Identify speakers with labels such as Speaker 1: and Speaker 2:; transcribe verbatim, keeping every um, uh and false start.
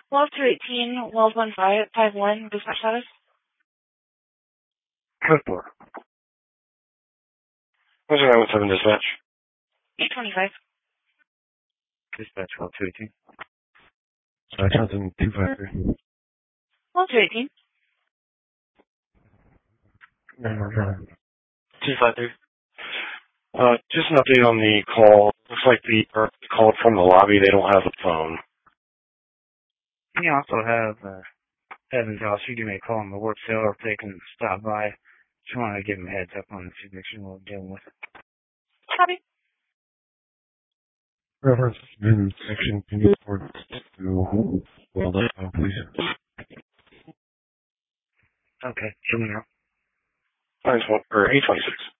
Speaker 1: Wells two eighteen, Wells one five five one, dispatch status.
Speaker 2: Code four. What's your nine one seven dispatch?
Speaker 1: eight twenty-five.
Speaker 2: Dispatch Wells two eighteen. Uh, Johnson two five three.
Speaker 1: Wells two eighteen.
Speaker 2: two five three. Uh, just an update on the call. Looks like the uh, called from the lobby. They don't have a phone.
Speaker 3: We also have uh, Evans also give me a call on the work cell if they can stop by. Just want to give them a heads up on the situation we're dealing with.
Speaker 1: Copy.
Speaker 2: Reference in section can you report to well done, uh, please.
Speaker 3: Okay, show me now.
Speaker 2: Nine twenty or eight twenty six.